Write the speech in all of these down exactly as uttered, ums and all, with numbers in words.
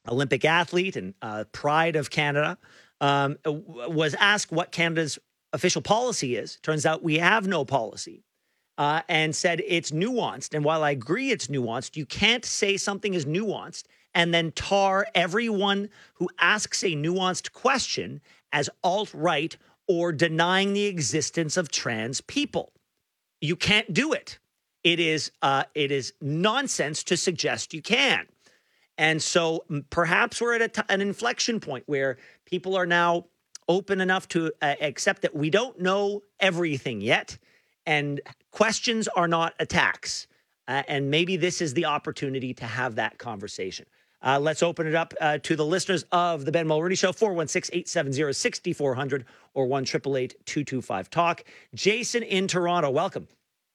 Olympic athlete and uh, pride of Canada, um, was asked what Canada's official policy is. Turns out we have no policy, uh, and said it's nuanced. And while I agree it's nuanced, you can't say something is nuanced and then tar everyone who asks a nuanced question as alt-right or denying the existence of trans people. You can't do it. It is uh, it is nonsense to suggest you can. And so perhaps we're at a t- an inflection point where people are now open enough to uh, accept that we don't know everything yet, and questions are not attacks. Uh, and maybe this is the opportunity to have that conversation. Uh, let's open it up uh, to the listeners of the Ben Mulroney Show, four one six, eight seven zero, six four zero zero or one eight eight eight, two two five, talk. Jason in Toronto, welcome.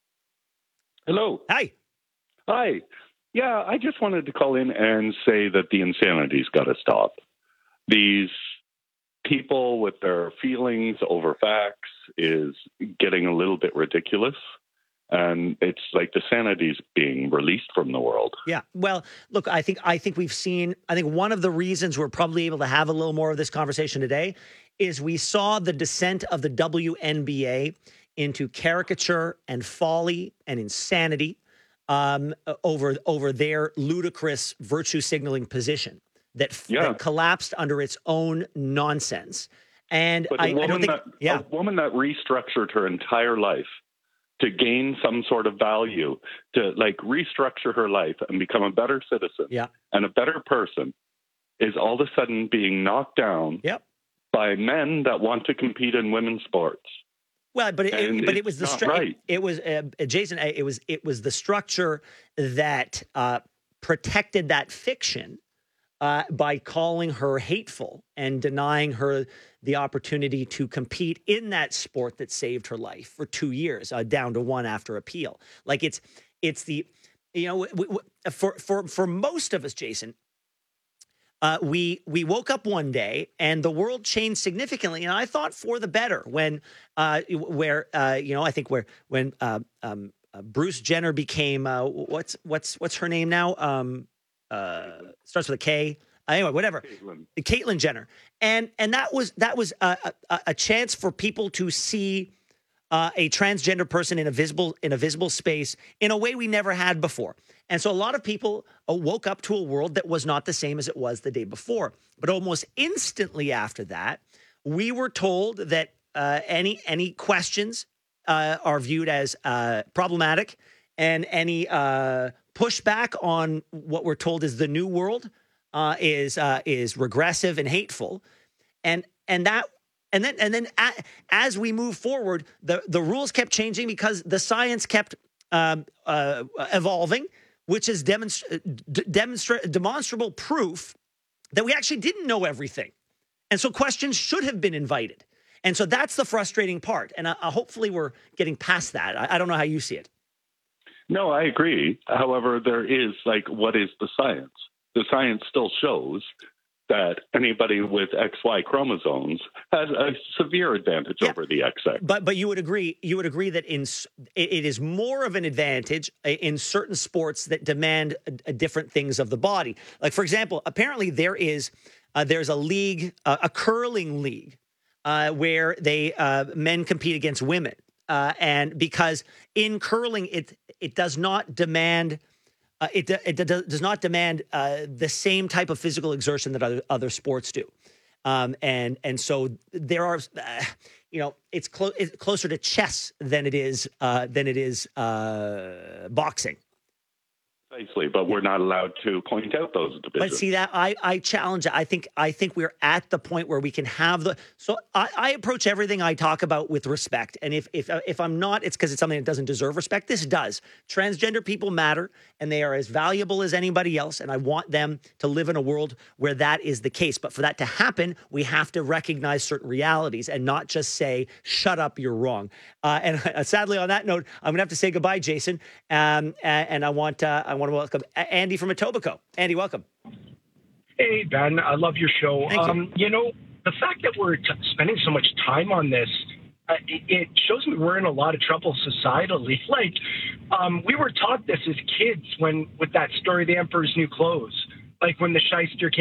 Hello. Hi. Hi. Yeah, I just wanted to call in and say that the insanity's got to stop. These people with their feelings over facts is getting a little bit ridiculous. And it's like the sanity's being released from the world. Yeah. Well, look, I think I think we've seen, I think one of the reasons we're probably able to have a little more of this conversation today is we saw the descent of the W N B A into caricature and folly and insanity um, over over their ludicrous virtue signaling position that, yeah. that collapsed under its own nonsense. And but I, a woman I don't think, that, yeah, a woman that restructured her entire life to gain some sort of value, to like restructure her life and become a better citizen yeah. and a better person, is all of a sudden being knocked down yep. by men that want to compete in women's sports. Well, but it, it, but it was the stru- right. it, it was uh, Jason. It was it was the structure that uh, protected that fiction uh, by calling her hateful and denying her the opportunity to compete in that sport that saved her life for two years, uh, down to one after appeal. Like it's it's the you know w- w- for for for most of us, Jason. Uh, we we woke up one day and the world changed significantly, and I thought for the better. When uh, where uh, you know I think where when uh, um, uh, Bruce Jenner became uh, what's what's what's her name now? Um, uh, starts with a K. Anyway, whatever. Caitlyn. Caitlyn Jenner, and and that was that was a, a, a chance for people to see uh, a transgender person in a visible in a visible space in a way we never had before. And so a lot of people uh, woke up to a world that was not the same as it was the day before. But almost instantly after that, we were told that uh, any any questions uh, are viewed as uh, problematic, and any uh, pushback on what we're told is the new world uh, is uh, is regressive and hateful. And and that and then and then a, as we move forward, the the rules kept changing because the science kept um, uh, evolving, which is demonstra- d- demonstra- demonstrable proof that we actually didn't know everything. And so questions should have been invited. And so that's the frustrating part. And uh, hopefully we're getting past that. I, I don't know how you see it. No, I agree. However, there is, like, what is the science? The science still shows that anybody with X Y chromosomes has a severe advantage yeah. over the X X. But but you would agree you would agree that in it is more of an advantage in certain sports that demand a, a different things of the body. Like, for example, apparently there is uh, there's a league, uh, a curling league, uh, where they uh, men compete against women, uh, and because in curling it it does not demand. Uh, it, it does not demand uh, the same type of physical exertion that other, other sports do. Um, and and so there are, uh, you know, it's, clo- it's closer to chess than it is uh, than it is uh, boxing. Precisely, but we're not allowed to point out those divisions. But see that I, I challenge it. I think I think we're at the point where we can have the. So I, I approach everything I talk about with respect, and if if if I'm not, it's because it's something that doesn't deserve respect. This does. Transgender people matter, and they are as valuable as anybody else, and I want them to live in a world where that is the case. But for that to happen, we have to recognize certain realities and not just say, "Shut up, you're wrong." Uh, and uh, sadly, on that note, I'm gonna have to say goodbye, Jason. Um, and, and I want uh, I want to welcome Andy from Etobicoke. Andy, welcome. Hey, Ben, I love your show. Thank um, you. you know, the fact that we're t- spending so much time on this, uh, it, it shows me we're in a lot of trouble societally. Like, um, we were taught this as kids when with that story, The Emperor's New Clothes. Like when the shyster came